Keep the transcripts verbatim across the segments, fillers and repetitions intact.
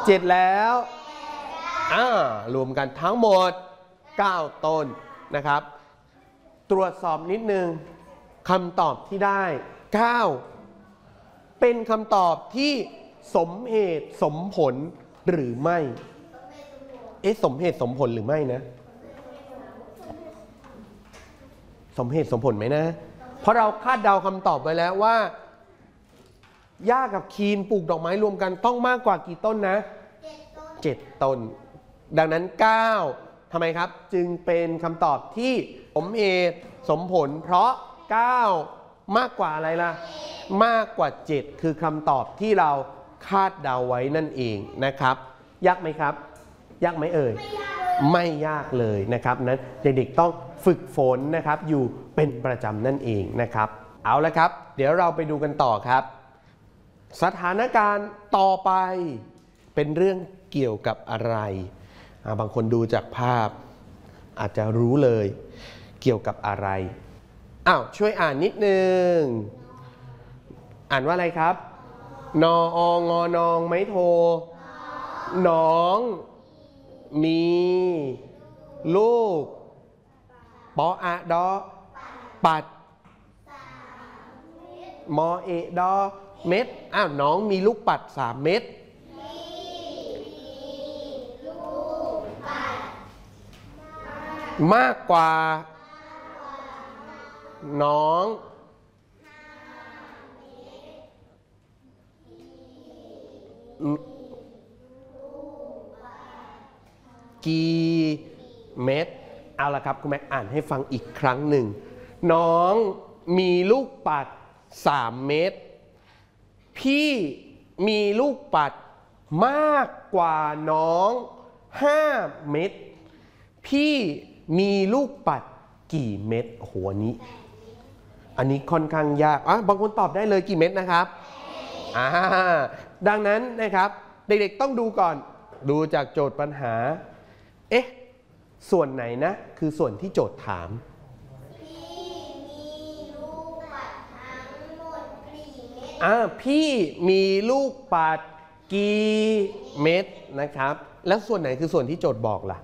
เจ็ดแล้วอ่ารวมกันทั้งหมดเก้าต้นนะครับตรวจสอบนิดนึงคำตอบที่ได้เก้าเป็นคำตอบที่สมเหตุสมผลหรือไม่เอ๊ะสมเหตุสมผลหรือไม่นะสมเหตุสมผลไหมนะเพราะเราคาดเดาคำตอบไว้แล้วว่าย่ากับคีนปลูกดอกไม้รวมกันต้องมากกว่ากี่ต้นนะเจ็ดต้นดังนั้นเก้าทำไมครับจึงเป็นคำตอบที่สมเหตุสมผลเพราะเก้ามากกว่าอะไรล่ะมากกว่าเจ็ดคือคำตอบที่เราคาดเดาไว้นั่นเองนะครับยากไหมครับยากไหมเอ่ยไม่ยากเลยนะครับนั้นเด็กๆต้องฝึกฝนนะครับอยู่เป็นประจำนั่นเองนะครับเอาละครับเดี๋ยวเราไปดูกันต่อครับสถานการณ์ต่อไปเป็นเรื่องเกี่ยวกับอะไรบางคนดูจากภาพอาจจะรู้เลยเกี่ยวกับอะไรอ้าวช่วยอ่านนิดนึงอ่านว่าอะไรครับนอองอนองไม้โทน้องมีลูกปออะดอปัดมอเอดอเม็ดอ้าวน้องมีลูกปัดสามเม็ดมากกว่าน้องกี่เม็ดเอาละครับคุณแม่อ่านให้ฟังอีกครั้งหนึ่งน้องมีลูกปัดสามเม็ดพี่มีลูกปัดมากกว่าน้องห้าเม็ดพี่มีลูกปัดกี่เม็ดโอ้โหอันนี้อันนี้ค่อนข้างยากอ่ะบางคนตอบได้เลยกี่เม็ดนะครับอ่าดังนั้นนะครับเด็กๆต้องดูก่อนดูจากโจทย์ปัญหาเอ๊ะส่วนไหนนะคือส่วนที่โจทย์ถามพี่มีลูกปัดทั้งหมดกี่เม็ดอ่าพี่มีลูกปัดกี่เม็ดนะครับแล้วส่วนไหนคือส่วนที่โจทย์บอกล่ะ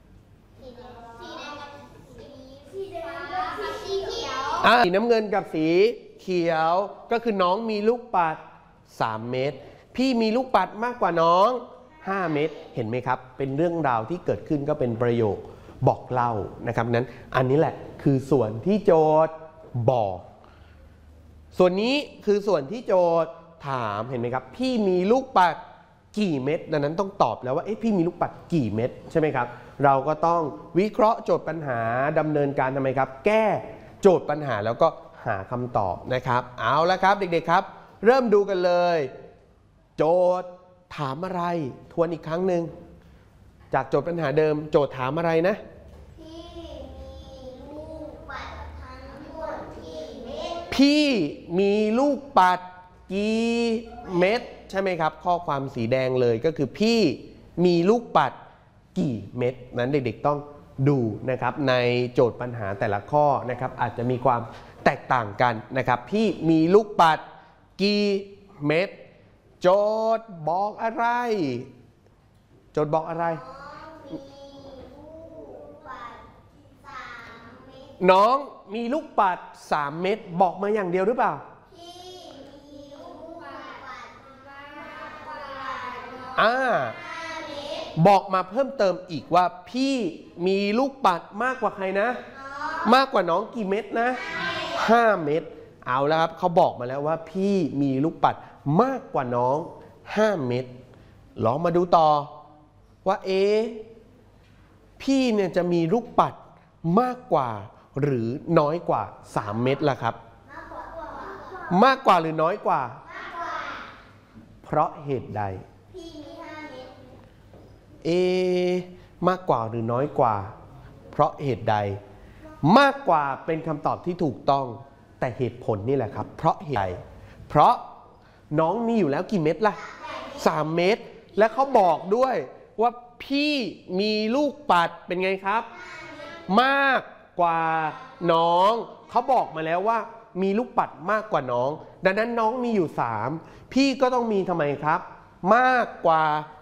สีน้ำเงินกับสีเขียวก็คือน้องมีลูกปัดสามเม็ดพี่มีลูกปัดมากกว่าน้องห้าเม็ดเห็นไหมครับเป็นเรื่องราวที่เกิดขึ้นก็เป็นประโยคบอกเล่านะครับนั้นอันนี้แหละคือส่วนที่โจทย์บอกส่วนนี้คือส่วนที่โจทย์ถามเห็นไหมครับพี่มีลูกปัดกี่เม็ดดังนั้นต้องตอบแล้วว่าเอ๊ะพี่มีลูกปัดกี่เม็ดใช่ไหมครับเราก็ต้องวิเคราะห์โจทย์ปัญหาดำเนินการทำไมครับแก้โจทย์ปัญหาแล้วก็หาคำตอบนะครับเอาละครับเด็กๆครับเริ่มดูกันเลยโจทย์ถามอะไรทวนอีกครั้งหนึ่งจากโจทย์ปัญหาเดิมโจทย์ถามอะไรนะพี่มีลูกปัดทั้งหมดกี่เม็ดพี่มีลูกปัดกี่เม็ดใช่ไหมครับข้อความสีแดงเลยก็คือพี่มีลูกปัดกี่เม็ดนั้นเด็กๆต้องดูนะครับในโจทย์ปัญหาแต่ละข้อนะครับอาจจะมีความแตกต่างกันนะครับพี่มีลูกปัดกี่เม็ดโจทย์บอกอะไรโจทย์บอกอะไรน้องมีลูกปัดสามเม็ดบอกมาอย่างเดียวหรือเปล่าอ่าบอกมาเพิ่มเติมอีกว่าพี่มีลูกปัดมากกว่าใครนะมากกว่าน้องกี่เม็ดนะห้าเม็ดเอาแล้วครับเขาบอกมาแล้วว่าพี่มีลูกปัดมากกว่าน้องห้าเม็ดลองมาดูต่อว่าเอ๊ะพี่เนี่ยจะมีลูกปัดมากกว่าหรือน้อยกว่าสามเม็ดล่ะครับมากกว่าหรือน้อยกว่าเพราะเหตุใดเอมากกว่าหรือน้อยกว่าเพราะเหตุใดมากกว่าเป็นคำตอบที่ถูกต้องแต่เหตุผลนี่แหละครับเพราะเหตุใดเพราะน้องมีอยู่แล้วกี่เม็ดล่ะสามเม็ดและเขาบอกด้วยว่าพี่มีลูกปัดเป็นไงครับมากกว่าน้องเขาบอกมาแล้วว่ามีลูกปัดมากกว่าน้องดังนั้นน้องมีอยู่สามพี่ก็ต้องมีทำไมครับมากกว่า